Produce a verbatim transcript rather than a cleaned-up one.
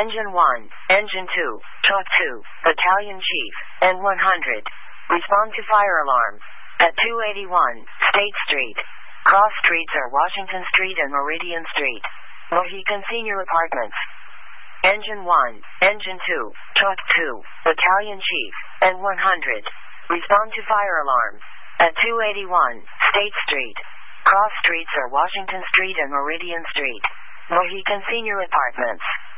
Engine one, Engine two, Truck two, Battalion Chief, N one hundred. Respond to fire alarm. At two eighty-one, State Street. Cross streets are Washington Street and Meridian Street. Mohican Senior Apartments. Engine one, Engine two, Truck two, Battalion Chief, N one hundred. Respond to fire alarm. At two eighty-one, State Street. Cross streets are Washington Street and Meridian Street. Mohican Senior Apartments.